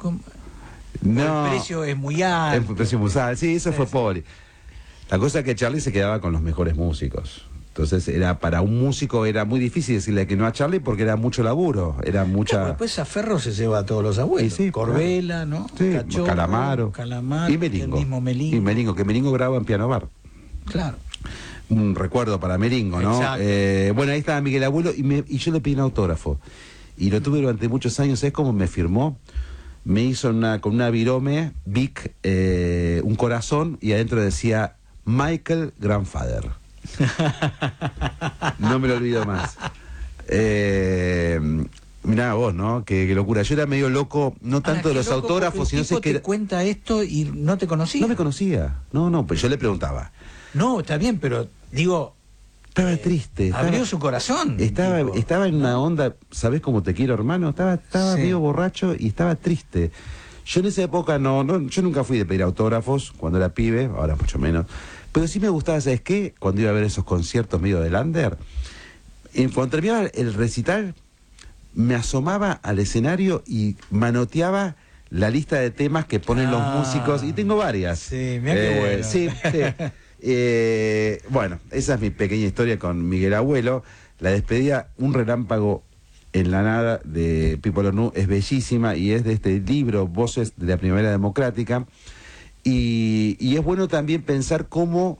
No, el precio es muy alto. el precio muy alto, sí, eso fue Poli. La cosa es que Charlie se quedaba con los mejores músicos. Entonces era para un músico era muy difícil decirle que no a Charlie porque era mucho laburo, era mucha... Claro, después a Ferro se lleva a todos los abuelos. Sí, Corbela, ¿no? Sí, Cachorro, Calamaro y Melingo. el mismo Melingo. Y Melingo, que Melingo grababa en Piano Bar. Claro. Un recuerdo para Melingo, ¿no? Bueno, ahí estaba Miguel Abuelo y yo le pedí un autógrafo. Y lo tuve durante muchos años. ¿Sabes cómo me firmó? Me hizo con una virome, Vic, un corazón y adentro decía Michael Grandfather. No me lo olvido más. Mirá vos, ¿no? Qué locura. Yo era medio loco, no tanto de los autógrafos, sino sé que te cuenta esto y no te conocía. No me conocía. No, pues yo le preguntaba. No, está bien, pero digo... Estaba triste. Abrió su corazón. Estaba en una onda, ¿sabés cómo te quiero, hermano? Estaba sí, medio borracho y estaba triste. Yo en esa época yo nunca fui de pedir autógrafos cuando era pibe, ahora mucho menos. Pero sí me gustaba, ¿sabes qué? Cuando iba a ver esos conciertos medio de Lander, cuando terminaba el recital, me asomaba al escenario y manoteaba la lista de temas que ponen los músicos, y tengo varias. Sí, mira qué bueno. Sí. Bueno, esa es mi pequeña historia con Miguel Abuelo. La despedida, un relámpago en la nada, de Pipo Lernoux, es bellísima y es de este libro, Voces de la Primavera Democrática. Y es bueno también pensar cómo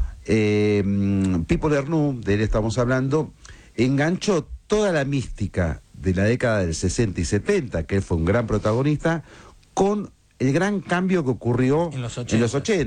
Pipo Lernoux, de él estamos hablando, enganchó toda la mística de la década del 60 y 70, que él fue un gran protagonista, con el gran cambio que ocurrió en los 80.